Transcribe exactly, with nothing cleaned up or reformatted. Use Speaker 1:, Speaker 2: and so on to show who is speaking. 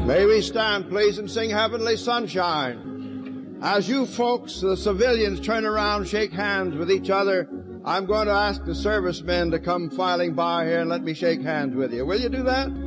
Speaker 1: May we stand, please, and sing Heavenly Sunshine. As you folks, the civilians, turn around, shake hands with each other, I'm going to ask the servicemen to come filing by here and let me shake hands with you. Will you do that?